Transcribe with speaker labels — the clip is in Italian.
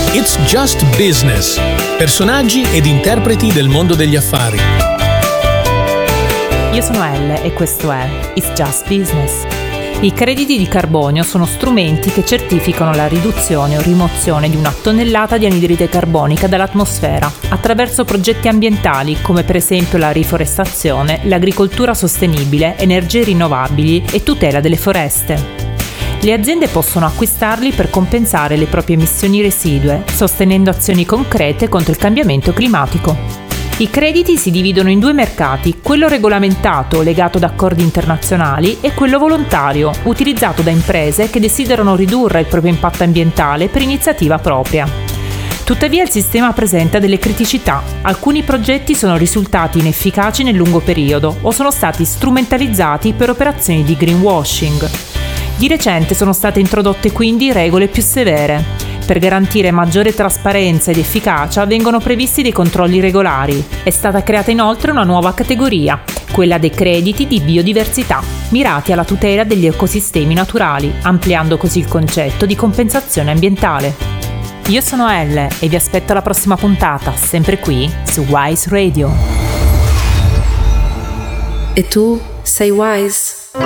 Speaker 1: It's Just Business. Personaggi ed interpreti del mondo degli affari.
Speaker 2: Io sono Elle e questo è It's Just Business. I crediti di carbonio sono strumenti che certificano la riduzione o rimozione di 1 tonnellata di anidride carbonica dall'atmosfera attraverso progetti ambientali come per esempio la riforestazione, l'agricoltura sostenibile, energie rinnovabili e tutela delle foreste. Le aziende possono acquistarli per compensare le proprie emissioni residue, sostenendo azioni concrete contro il cambiamento climatico. I crediti si dividono in 2 mercati, quello regolamentato legato ad accordi internazionali e quello volontario, utilizzato da imprese che desiderano ridurre il proprio impatto ambientale per iniziativa propria. Tuttavia il sistema presenta delle criticità. Alcuni progetti sono risultati inefficaci nel lungo periodo o sono stati strumentalizzati per operazioni di greenwashing. Di recente sono state introdotte quindi regole più severe. Per garantire maggiore trasparenza ed efficacia vengono previsti dei controlli regolari. È stata creata inoltre una nuova categoria, quella dei crediti di biodiversità, mirati alla tutela degli ecosistemi naturali, ampliando così il concetto di compensazione ambientale. Io sono Elle e vi aspetto alla prossima puntata, sempre qui su Wise Radio.
Speaker 3: E tu sei Wise?